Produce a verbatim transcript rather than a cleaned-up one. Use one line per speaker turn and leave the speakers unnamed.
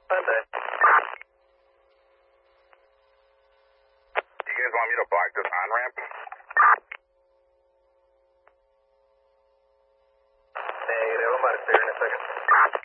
Sunday.
You guys want me to block this on-ramp?
Negative. I'm about to clear in a second.